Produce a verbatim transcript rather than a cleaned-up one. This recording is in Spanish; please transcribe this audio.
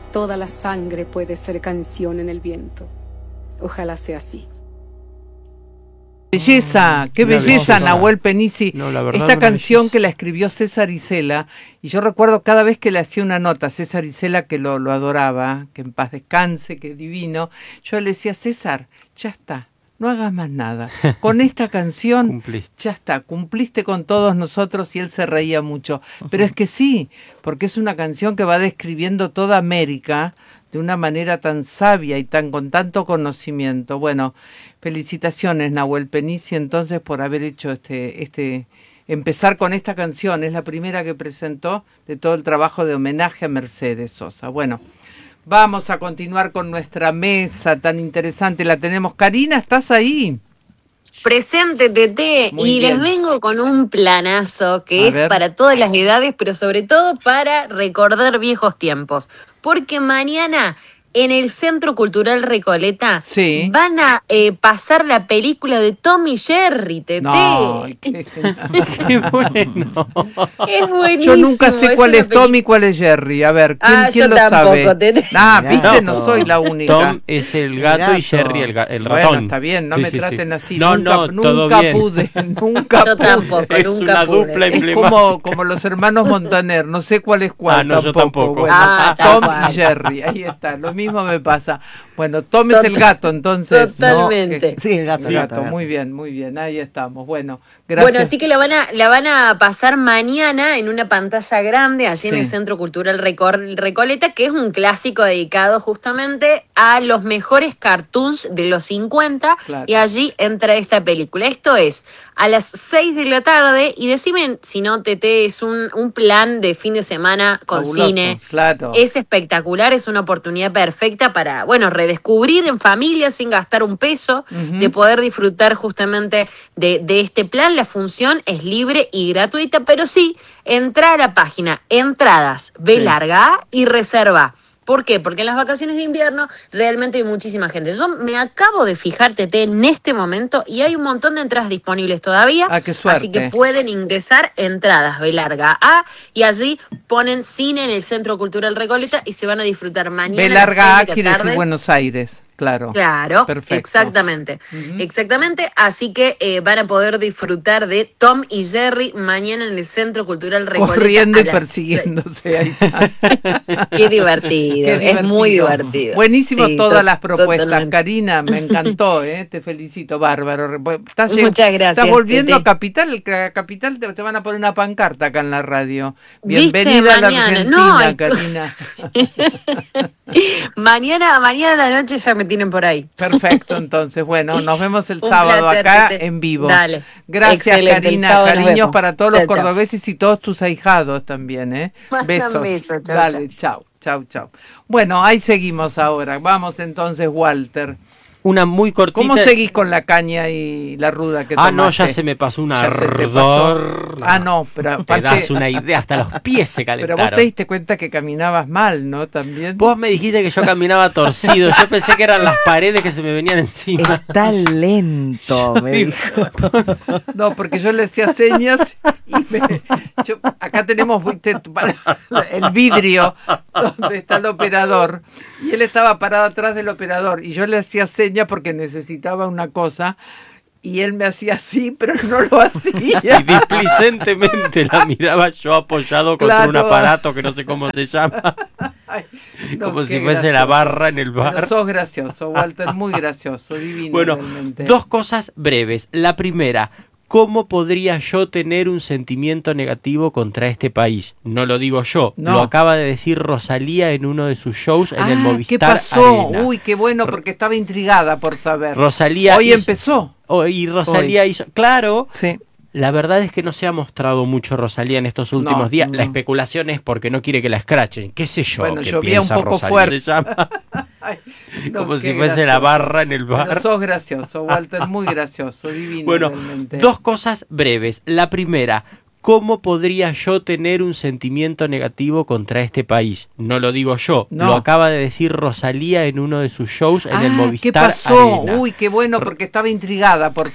toda la sangre puede ser canción en el viento. Ojalá sea así. Belleza, qué Una belleza, belleza. Nahuel Penici. No, la verdad, Esta una canción belleza. que la escribió César Isela, y yo recuerdo cada vez que le hacía una nota a César Isela, que lo, lo adoraba, que en paz descanse, que divino, yo le decía, César, ya está, no hagas más nada. Con esta canción, Cumpliste. ya está, cumpliste con todos nosotros, y él se reía mucho. Pero es que sí, porque es una canción que va describiendo toda América de una manera tan sabia y tan con tanto conocimiento. Bueno, felicitaciones, Nahuel Penici, entonces, por haber hecho este, este, empezar con esta canción. Es la primera que presentó de todo el trabajo de homenaje a Mercedes Sosa. Bueno, vamos a continuar con nuestra mesa tan interesante. La tenemos. Karina, ¿estás ahí? Presente, Tete, Muy y bien. les vengo con un planazo que A es ver. para todas las edades, pero sobre todo para recordar viejos tiempos. Porque mañana en el Centro Cultural Recoleta Sí. van a eh, pasar la película de Tom y Jerry, Tete. No, qué genial. Qué bueno. Es buenísimo. Yo nunca sé cuál una es Tom y cuál es Jerry. A ver, ¿quién, Ah, quién yo lo tampoco, sabe? Tete. Ah, Mirá, viste, no Tom. soy la única. Tom es el gato, gato. y Jerry el, ga- el Bueno, ratón. está bien, no Sí, me sí, traten sí. así. No, nunca no, todo nunca bien. pude, nunca Yo pude. tampoco, Es nunca una pude. dupla Es emblemática. como, como los hermanos Montaner, no sé cuál es cuál Ah, no, yo tampoco. tampoco. Bueno, Ah, tal Tom cual. y Jerry, ahí está, lo mismo me pasa. Bueno, Tom es el gato, entonces. ¿no? Totalmente. Que- Sí, el gato, el el gato, gato, el muy gato. bien, muy bien, ahí estamos. Bueno, gracias. Bueno, así que la van a, la van a pasar mañana en una pantalla grande allí en Sí. el Centro Cultural Recor- Recoleta, que es un clásico dedicado justamente a los mejores cartoons de los cincuenta, Claro. y allí entra esta película. Esto es a las seis de la tarde, y decime si no, Tete, es un, un plan de fin de semana con Fabuloso, cine. claro. Es espectacular, es una oportunidad perfecta para, bueno, redescubrir en familia sin gastar un peso, Ujú. de poder disfrutar justamente de, de este plan. La función es libre y gratuita, pero sí, entra a la página Entradas, B Sí. larga A, y reserva. ¿Por qué? Porque en las vacaciones de invierno realmente hay muchísima gente. Yo me acabo de fijar, Tete, en este momento, y hay un montón de entradas disponibles todavía. Ah, qué suerte. Así que pueden ingresar Entradas, B larga A, y allí ponen cine en el Centro Cultural Recoleta y se van a disfrutar mañana. B a las larga A seis de la quiere decir tarde. Buenos Aires, claro. Claro, Perfecto. exactamente, Ujú. exactamente, así que eh, van a poder disfrutar de Tom y Jerry mañana en el Centro Cultural Recoleta. Corriendo a y las persiguiéndose. Ahí está. seis. Qué divertido, Qué es muy divertido. divertido. Buenísimo Sí, todas to- las propuestas, totalmente. Karina, me encantó, ¿eh? Te felicito, bárbaro. Estás, lleg- Muchas gracias, Estás volviendo Tete. a Capital, que a Capital te, te van a poner una pancarta acá en la radio. ¿Viste? Bienvenida a la Mañana. Argentina, No, esto- Karina. Mañana, mañana a la noche ya me tienen por ahí. Perfecto, entonces, bueno, nos vemos el Un sábado placer, acá Tete. en vivo. Dale. Gracias, Excelente, el Karina. sábado nos Cariños vemos. para todos los Chao, chao. cordobeses y todos tus ahijados también, ¿eh? Mandan Besos. besos, chao, Dale, chao, chao, chao. Bueno, ahí seguimos ahora. Vamos entonces, Walter. Una muy cortita. ¿Cómo seguís con la caña y la ruda que Ah, tomaste? no, ya se me pasó un Ya se te ardor. pasó. Ah, no, pero Te aparte... das una idea, hasta los pies se Pero calentaron. vos te diste cuenta que caminabas mal, ¿no? También. Vos me dijiste que yo caminaba torcido. Yo pensé que eran las paredes que se me venían encima. Está lento, me dijo. No, porque yo le hacía señas y me, yo, acá tenemos viste, para- el vidrio donde está el operador y él estaba parado atrás del operador y yo le hacía señas porque necesitaba una cosa y él me hacía así, pero no lo hacía. Y displicentemente la miraba yo apoyado contra Claro. un aparato que no sé cómo se llama. Ay, no, Como qué si fuese la gracioso. barra en el bar. Pero sos gracioso, Walter, muy gracioso, divino. Bueno, realmente. dos cosas breves. La primera, ¿cómo podría yo tener un sentimiento negativo contra este país? No lo digo yo, No. lo acaba de decir Rosalía en uno de sus shows en Ah, el Movistar ¿qué pasó? Arena. Uy, qué bueno, porque estaba intrigada por saber. Rosalía Hoy hizo- empezó. Oh, y Rosalía hizo... Claro, Sí. la verdad es que no se ha mostrado mucho Rosalía en estos últimos No, días. no. La especulación es porque no quiere que la escrachen. ¿Qué sé yo? Bueno, qué llovía piensa un poco Rosalía, fuerte. se llama. Ay, no, Como qué si fuese la gracioso. barra en el bar. Pero sos gracioso, Walter, muy gracioso, divino. Bueno, realmente. dos cosas breves. La primera, ¿cómo podría yo tener un sentimiento negativo contra este país? No lo digo yo, No. lo acaba de decir Rosalía en uno de sus shows en Ah, el Movistar ¿qué pasó? Arena. Uy, qué bueno, porque estaba intrigada por